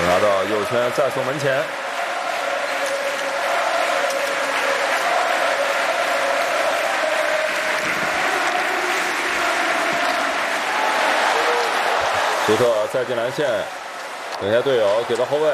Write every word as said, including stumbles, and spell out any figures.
拿到右圈，再送门前。图特再进蓝线，等一下队友给到后卫。